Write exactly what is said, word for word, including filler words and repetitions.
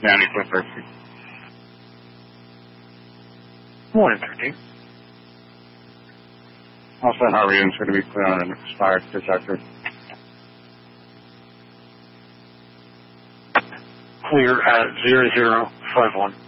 Downey Clifford. Morning, thirteen. Also, how are you? It's going to be clear on an expired detector. Clear at zero zero five one.